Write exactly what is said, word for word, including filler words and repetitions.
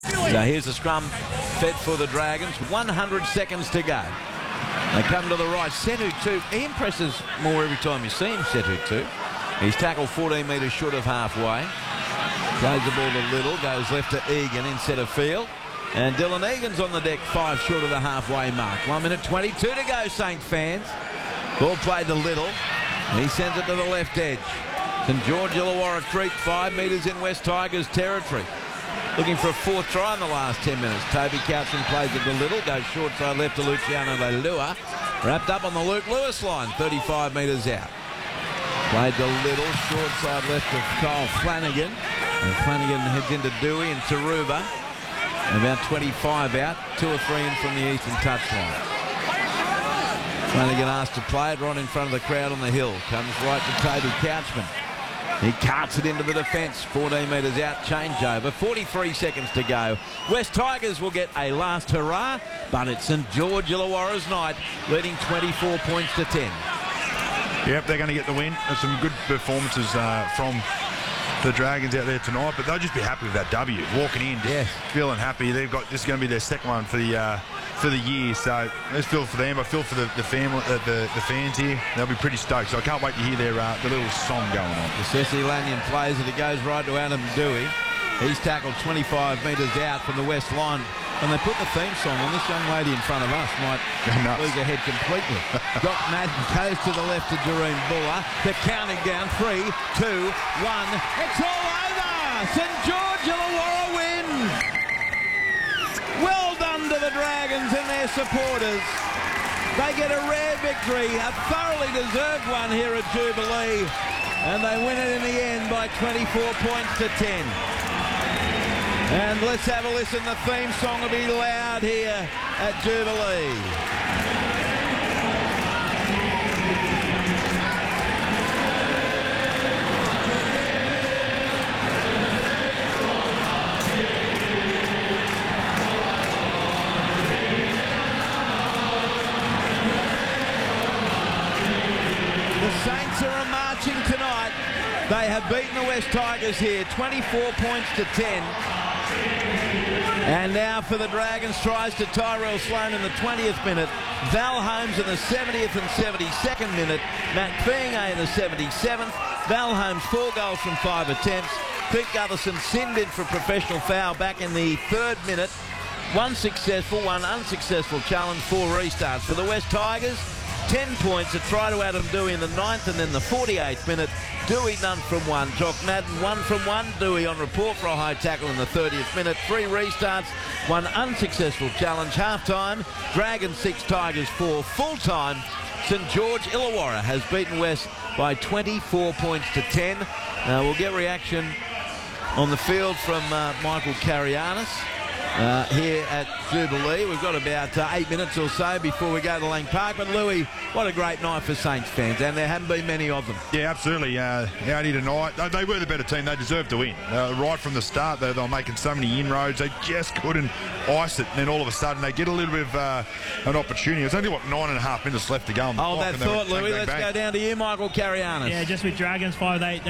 So here's the scrum fed for the Dragons. one hundred seconds to go. They come to the right. Setu too. He impresses more every time you see him, Setu too. He's tackled fourteen metres short of halfway. Plays the ball to Little. Goes left to Egan in centre field. And Dylan Egan's on the deck, five short of the halfway mark. one minute twenty-two to go, Saints fans. Ball played to Little. He sends it to the left edge. St George Illawarra Creek, five metres in West Tigers territory. Looking for a fourth try in the last ten minutes. Toby Couchman plays it to Little. Goes short side left to Luciano Leilua. Wrapped up on the Luke Lewis line, thirty-five metres out. Played to Little. Short side left to Kyle Flanagan. And Flanagan heads into Dewey and Taruba. About twenty-five out. Two or three in from the eastern touchline. Flanagan asked to play it right in front of the crowd on the hill. Comes right to Toby Couchman. He carts it into the defence. fourteen metres out, changeover. forty-three seconds to go. West Tigers will get a last hurrah, but it's St George Illawarra's night, leading twenty-four points to ten. Yep, they're going to get the win. There's some good performances uh, from the Dragons out there tonight, but they'll just be happy with that W. Walking in, yes, feeling happy. They've got this is going to be their second one for the uh, for the year. So let's feel for them. I feel for the the family, uh, the the fans here. They'll be pretty stoked. So I can't wait to hear their uh, the little song going on. Ceci Lanyon plays it. It goes right to Adam Dewey. He's tackled twenty-five metres out from the west line. And they put the theme song on. This young lady in front of us might lose her head completely. Doc Madden goes to the left to Jerome Buller. They're counting down. Three, two, one. It's all over. St George Illawarra win. Well done to the Dragons and their supporters. They get a rare victory, a thoroughly deserved one here at Jubilee. And they win it in the end by twenty-four points to ten. And let's have a listen. The theme song will be loud here at Jubilee. The Saints are marching tonight. They have beaten the West Tigers here, twenty-four points to ten. And now for the Dragons, tries to Tyrell Sloan in the twentieth minute, Val Holmes in the seventieth and seventy-second minute, Matt Feingay in the seventy-seventh. Val Holmes four goals from five attempts. Pete Gutherson sinned in for a professional foul back in the third minute. One successful, one unsuccessful challenge, four restarts for the West Tigers. ten points, a try to Adam Dewey in the ninth, and then the forty-eighth minute, Dewey none from one. Jock Madden one from one. Dewey on report for a high tackle in the thirtieth minute. Three restarts, one unsuccessful challenge. Half-time, Dragons six, Tigers four. Full-time, St George Illawarra has beaten West by twenty-four points to ten. Uh, we'll get reaction on the field from uh, Michael Carianis. Uh, here at Jubilee. We've got about uh, eight minutes or so before we go to Lang Park. But Louis, what a great night for Saints fans, and there haven't been many of them. Yeah, absolutely. Uh, Audi tonight, they, they were the better team. They deserved to win. Uh, right from the start, they, they were making so many inroads. They just couldn't ice it. And then all of a sudden, they get a little bit of uh, an opportunity. There's only, what, nine and a half minutes left to go on the Hold clock. that thought, Louis. Let's go down to you, Michael Carianis. Yeah, just with Dragons, five, they,